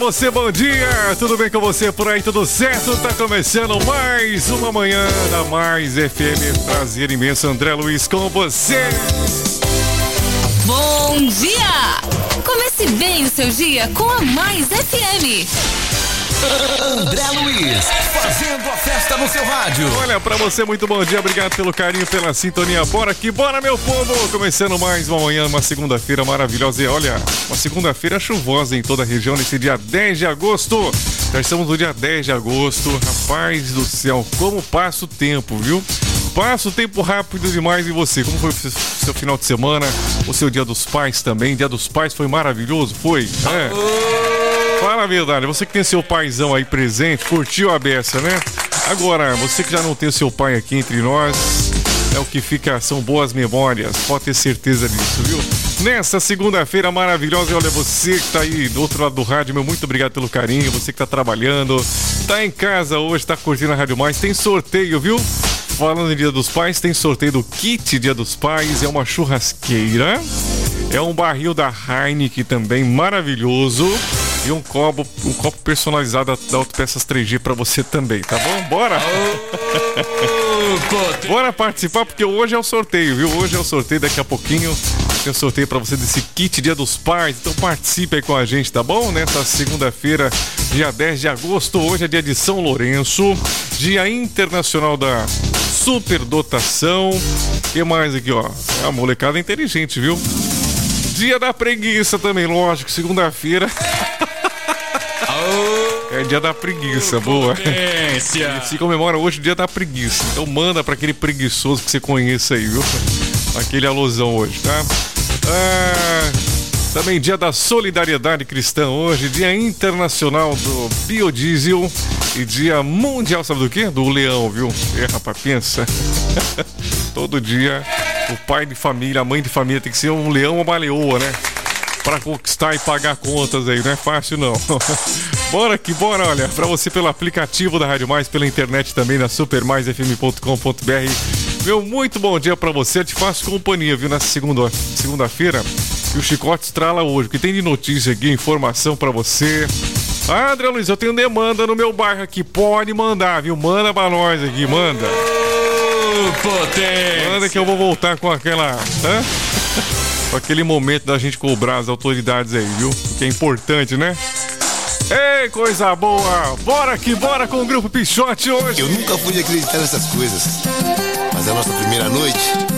Você, bom dia, tudo bem com você por aí, tudo certo? Tá começando mais uma manhã da Mais FM, prazer imenso, André Luiz com você. Bom dia! Comece bem o seu dia com a Mais FM. André Luiz, fazendo a festa no seu rádio. Olha, pra você, muito bom dia, obrigado pelo carinho, pela sintonia. Bora que bora, meu povo! Começando mais uma manhã, uma segunda-feira maravilhosa. E olha, uma segunda-feira chuvosa em toda a região nesse dia 10 de agosto. Já estamos no dia 10 de agosto. Rapaz do céu, como passa o tempo, viu? Passa o tempo rápido demais. E você, como foi o seu final de semana? O seu dia dos pais também? Dia dos pais foi maravilhoso? Foi? Fala a verdade, você que tem seu paizão aí presente, curtiu a beça, né? Agora, você que já não tem o seu pai aqui entre nós, o que fica são boas memórias, pode ter certeza disso, viu? Nessa segunda-feira maravilhosa, olha, você que tá aí do outro lado do rádio, meu muito obrigado pelo carinho, você que tá trabalhando, tá em casa hoje, tá curtindo a Rádio Mais, tem sorteio, viu? Falando em Dia dos Pais, tem sorteio do kit Dia dos Pais, é uma churrasqueira, é um barril da Heineken também, maravilhoso. E um copo personalizado da Autopeças 3G pra você também, tá bom? Bora! Bora participar, porque hoje é o sorteio, viu? Hoje é o sorteio, daqui a pouquinho tem um sorteio pra você desse kit Dia dos Pais. Então participe aí com a gente, tá bom? Nessa segunda-feira, dia 10 de agosto, hoje é dia de São Lourenço, Dia Internacional da Superdotação. O que mais aqui, ó? A molecada é inteligente, viu? Dia da preguiça também, lógico, segunda-feira. É dia da preguiça, boa. Se comemora hoje o dia da preguiça. Então manda pra aquele preguiçoso que você conheça aí, viu? Aquele alusão hoje, tá? Também dia da solidariedade cristã hoje, dia internacional do biodiesel e dia mundial, sabe do quê? Do leão, viu? Rapaz, pensa. Todo dia o pai de família, a mãe de família tem que ser um leão ou uma leoa, né? Pra conquistar e pagar contas aí, não é fácil não. Bora que bora, olha, pra você pelo aplicativo da Rádio Mais, pela internet também, na supermaisfm.com.br. Meu muito bom dia pra você, eu te faço companhia, viu, nessa segunda-feira, e o chicote estrala hoje, que tem de notícia aqui, informação pra você. Ah, André Luiz, eu tenho demanda no meu bairro aqui, pode mandar, viu, manda pra nós aqui, manda. Potência. Manda que eu vou voltar com aquela... com aquele momento da gente cobrar as autoridades aí, viu? Que é importante, né? Ei, coisa boa! Bora que bora com o Grupo Pichote hoje! Eu nunca fui acreditar nessas coisas, mas a nossa primeira noite